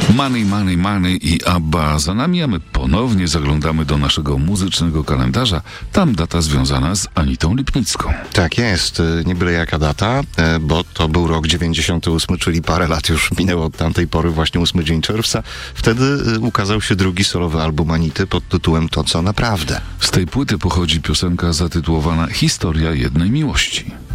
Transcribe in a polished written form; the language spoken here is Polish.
Money, Money, Money i ABBA za nami, a my ponownie zaglądamy do naszego muzycznego kalendarza. Tam data związana z Anitą Lipnicką. Tak jest, nie byle jaka data, bo to był rok 98, czyli parę lat już minęło od tamtej pory, właśnie 8 dzień czerwca. Wtedy ukazał się drugi solowy album Anity pod tytułem To, co naprawdę. Z tej płyty pochodzi piosenka zatytułowana Historia jednej miłości.